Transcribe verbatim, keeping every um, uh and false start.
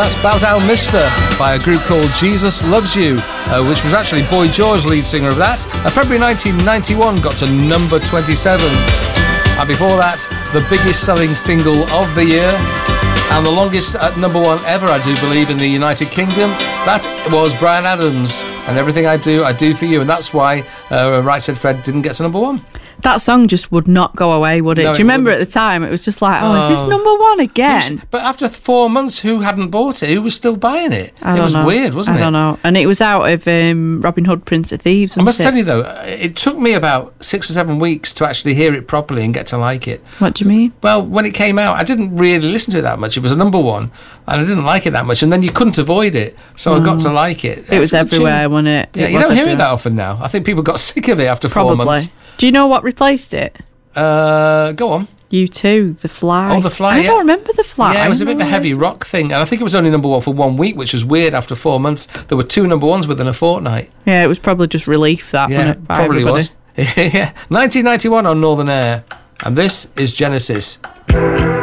That's Bow Down Mister by a group called Jesus Loves You, uh, which was actually Boy George, lead singer of that. Uh, February nineteen ninety-one got to number twenty-seven. And before that, the biggest selling single of the year and the longest at number one ever, I do believe, in the United Kingdom. That was Bryan Adams, and Everything I Do, I Do For You. And that's why uh, Right Said Fred didn't get to number one. That song just would not go away, would it? No, Do you it remember wouldn't. at the time? It was just like, oh, Oh. is this number one again? Was, but after four months, who hadn't bought it? Who was still buying it? I it don't was know. weird, wasn't I it? don't know. And it was out of um, Robin Hood, Prince of Thieves, I must wasn't tell it? you, though, it took me about six or seven weeks to actually hear it properly and get to like it. What do you mean? Well, when it came out, I didn't really listen to it that much. It was a number one, and I didn't like it that much. And then you couldn't avoid it, so I got to like it. It was That's a good everywhere, tune. wasn't it? Yeah, It you was don't hear it everywhere. that often now. I think people got sick of it after four Probably. months. Do you know what replaced it? Uh, go on. You Too, The Fly. Oh, The Fly, I yeah. don't remember The Fly. Yeah, it was a bit of a No, heavy it's- rock thing, and I think it was only number one for one week, which was weird. After four months, there were two number ones within a fortnight. Yeah, it was probably just relief, that, Yeah, wasn't it? by probably everybody? was. Yeah, nineteen ninety-one on Northern Air, and this is Genesis.